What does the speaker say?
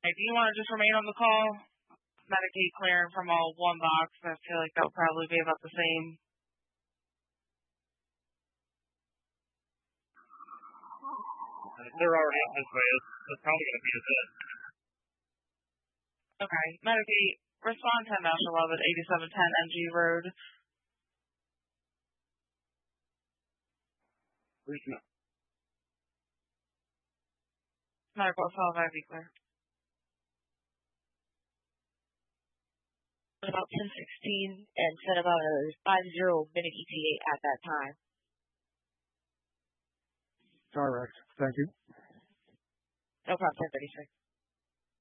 Hey, do you want to just remain on the call? Medicaid clearing from all one box. I feel like that would probably be about the same. They're already up this way. It's probably going to be a bit. Okay. Medicaid, respond 10-11, 8710 NG Road. Recent. Medical assault IV clear. About 10:16 and sent about a 50-minute ETA at that time. Direct. Thank you. No problem. 10:36.